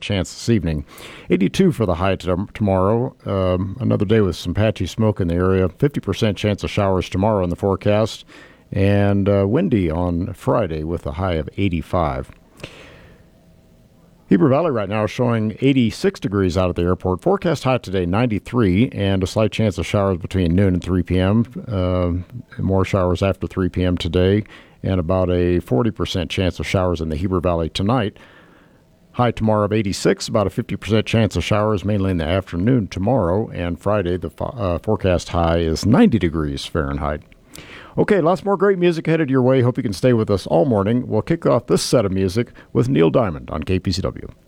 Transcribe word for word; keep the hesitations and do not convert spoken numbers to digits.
chance this evening. eighty-two for the high t- tomorrow. Um, another day with some patchy smoke in the area. fifty percent chance of showers tomorrow in the forecast. And uh, windy on Friday with a high of eighty-five. Heber Valley right now is showing eighty-six degrees out at the airport. Forecast high today, ninety-three, and a slight chance of showers between noon and three p.m. Uh, more showers after three p.m. today, and about a forty percent chance of showers in the Heber Valley tonight. High tomorrow of eighty-six, about a fifty percent chance of showers mainly in the afternoon tomorrow, and Friday the uh, forecast high is ninety degrees Fahrenheit. Okay, lots more great music headed your way. Hope you can stay with us all morning. We'll kick off this set of music with Neil Diamond on K P C W.